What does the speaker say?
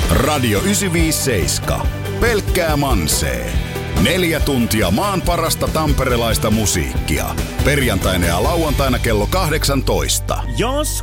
Radio 957. Pelkkää mansee. 4 tuntia maan parasta tamperelaista musiikkia. Perjantaina ja lauantaina kello 18. Jos